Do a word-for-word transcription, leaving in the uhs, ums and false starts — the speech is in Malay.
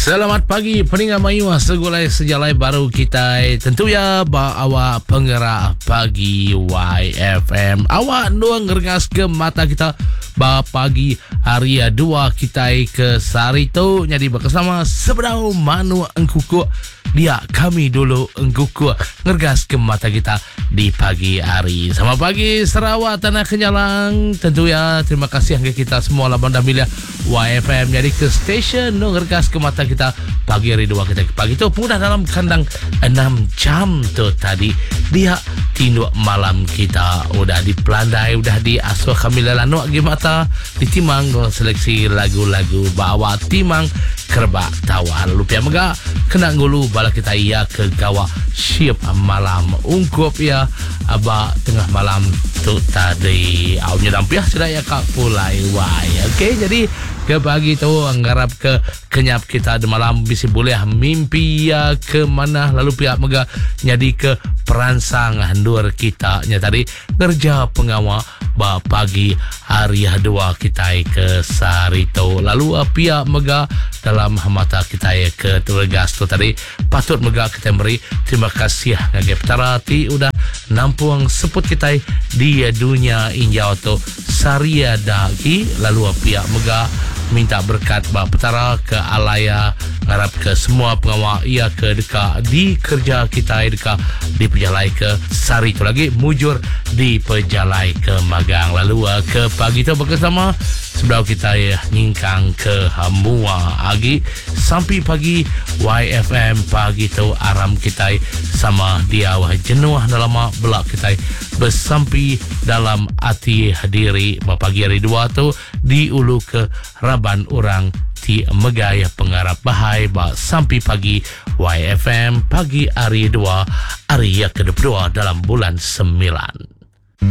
Selamat pagi pendengar Mayu, segulai sejalai baru kita tentu ya ba awak penggerak pagi Y F M. Awak nuang ngergas ke mata kita ba pagi hari dua kita ke Sarito jadi bersama sebenau manu engkuku dia kami dulu engkuku ngergas ke mata kita di pagi hari. Sama pagi Sarawak Tanah Kenyalang, tentu ya terima kasih yang kita semua labang dah milih Y F M jadi ke stesen no ngergas ke mata kita pagi hari dua kita pagi tu pun dah dalam kandang enam jam tu tadi dia tinduk malam kita udah dipelandai udah diasuh kami lelanu agi mata ditimang seleksi lagu-lagu bawa timang kerbak tawa lalu pia mega kena ngulu bala kita ia ke gawa siap malam ungkup ya aba tengah malam tu tadi awnya dampiah sudah ya kak pulai wai okey jadi ke pagi tu anggarap ke kenyap kita di malam bisa boleh mimpi ya ke mana lalu pihak mega jadi ke peransang handur kita nya tadi kerja pengawal ba pagi hari dua kita ke Sarito lalu pihak mega dalam mata kita ya ke Tergas tu tadi patut mega kita beri terima kasih ngage petarati udah nampung seput kita di dunia injau tu saria dagi lalu pihak mega minta berkat bah petara ke alaya ngarap ke semua pengawal ia ke dekat di kerja kita dekat di pejalai ke Sari tu lagi mujur di pejalai ke Magang lalu ke pagi tu bersama sebelum kita ya nyingkang ke Hamua agi sampai pagi Y F M pagi tu aram kita sama dia wah jenuh dalam belak kita bersampai dalam hati diri pagi hari dua tu di ulu ke Raban orang ti megaya pengarap bahai ba sampai pagi Y F M pagi hari dua hari yang kedua dalam bulan sembilan.